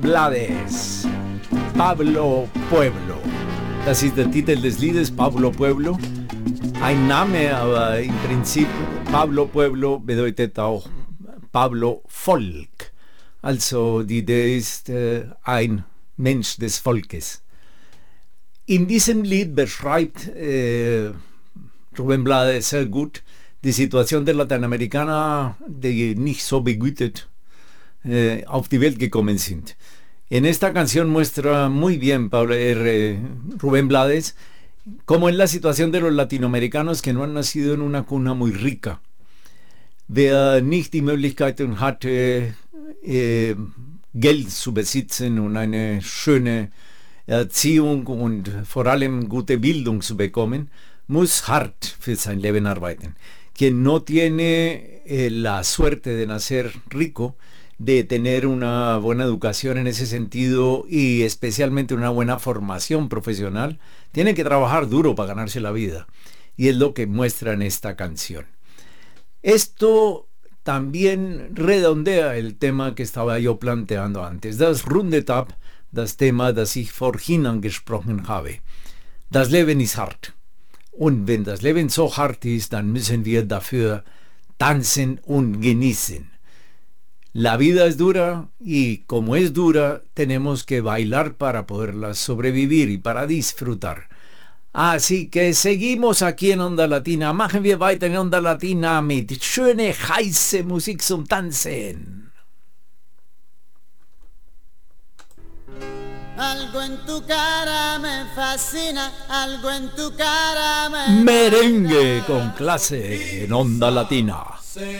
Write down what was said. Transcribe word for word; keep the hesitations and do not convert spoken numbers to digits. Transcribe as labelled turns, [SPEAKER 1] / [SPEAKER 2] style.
[SPEAKER 1] Blades, Pablo Pueblo. Das ist der Titel des Liedes, Pablo Pueblo. Ein Name, aber im Prinzip Pablo Pueblo bedeutet auch Pablo Volk. Also die Idee ist äh, ein Mensch des Volkes. In diesem Lied beschreibt äh, Rubén Blades sehr gut die Situation der Lateinamerikaner, die nicht so begütet eh, auf die Welt gekommen sind. En esta canción muestra muy bien Pablo, eh, Rubén Blades cómo es la situación de los latinoamericanos que no han nacido en una cuna muy rica. Wer nicht die Möglichkeiten hatte, eh, Geld zu besitzen und eine schöne Erziehung und vor allem gute Bildung zu bekommen, muss hart für sein Leben arbeiten. Quien no tiene eh, la suerte de nacer rico, de tener una buena educación en ese sentido y especialmente una buena formación profesional, tiene que trabajar duro para ganarse la vida. Y es lo que muestra en esta canción. Esto también redondea el tema que estaba yo planteando antes. Das rundet ab das Thema, das ich vorhin angesprochen habe. Das Leben ist hart. Und wenn das Leben so hart ist, dann müssen wir dafür tanzen und genießen. La vida es dura y como es dura, tenemos que bailar para poderla sobrevivir y para disfrutar. Así que seguimos aquí en Onda Latina. Machen wir weiter in Onda Latina mit schöne, heiße Musik zum Tanzen.
[SPEAKER 2] Algo en tu cara me fascina, algo en tu cara me...
[SPEAKER 1] Merengue con clase en Onda Latina.